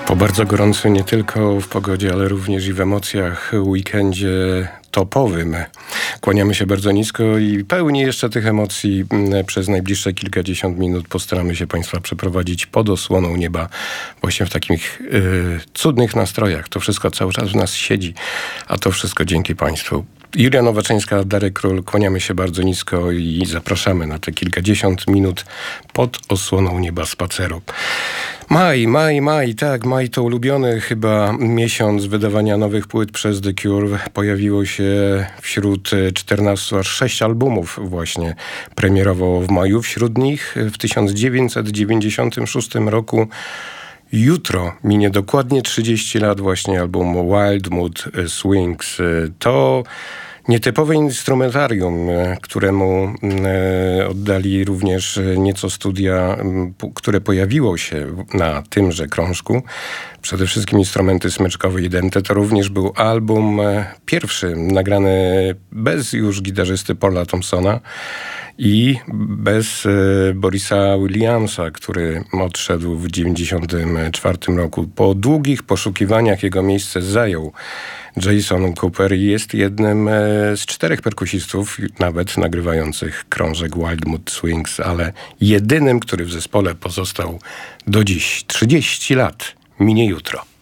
Po bardzo gorącym nie tylko w pogodzie, ale również i w emocjach weekendzie topowym. Kłaniamy się bardzo nisko i pełni jeszcze tych emocji przez najbliższe kilkadziesiąt minut postaramy się Państwa przeprowadzić pod osłoną nieba właśnie w takich cudnych nastrojach. To wszystko cały czas w nas siedzi, a to wszystko dzięki Państwu. Julia Nowaczyńska, Darek Król, kłaniamy się bardzo nisko i zapraszamy na te kilkadziesiąt minut pod osłoną nieba spaceru. Maj, tak, maj to ulubiony chyba miesiąc wydawania nowych płyt przez The Cure. Pojawiło się wśród 14 aż 6 albumów właśnie premierowo w maju. Wśród nich w 1996 roku jutro minie dokładnie 30 lat właśnie albumu Wild Mood Swings. To nietypowe instrumentarium, któremu oddali również nieco studia, które pojawiło się na tymże krążku. Przede wszystkim instrumenty smyczkowe i dęte. To również był album pierwszy nagrany bez już gitarzysty Paula Thompsona i bez Borisa Williamsa, który odszedł w 1994 roku. Po długich poszukiwaniach jego miejsce zajął Jason Cooper i jest jednym z 4 perkusistów, nawet nagrywających krążek Wild Mood Swings, ale jedynym, który w zespole pozostał do dziś. 30 lat minie jutro.